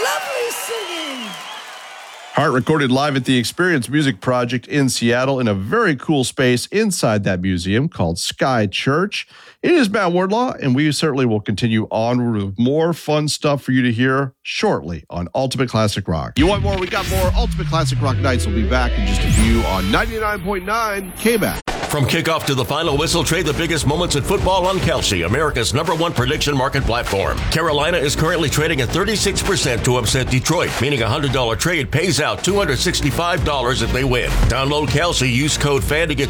lovely singing. Hart recorded live at the Experience Music Project in Seattle in a very cool space inside that museum called Sky Church. It is Matt Wardlaw, and we certainly will continue onward with more fun stuff for you to hear shortly on Ultimate Classic Rock. You want more? We got more. Ultimate Classic Rock Nights will be back in just a few on 99.9 KBAC. From kickoff to the final whistle, trade the biggest moments in football on Kalshi, America's #1 prediction market platform. Carolina is currently trading at 36% to upset Detroit, meaning a $100 trade pays out $265 if they win. Download Kalshi, use code FAN to get